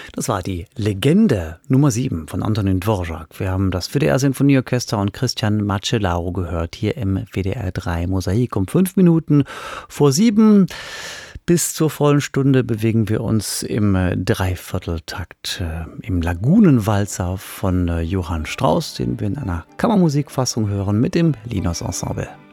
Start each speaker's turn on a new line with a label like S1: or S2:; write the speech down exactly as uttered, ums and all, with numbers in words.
S1: Das war die Legende Nummer sieben von Antonín Dvořák. Wir haben das W D R-Sinfonieorchester und Christian Macellaro gehört, hier im W D R drei Mosaik. Um fünf Minuten vor sieben bis zur vollen Stunde bewegen wir uns im Dreivierteltakt, äh, im Lagunenwalzer von äh, Johann Strauss, den wir in einer Kammermusikfassung hören mit dem Linos Ensemble.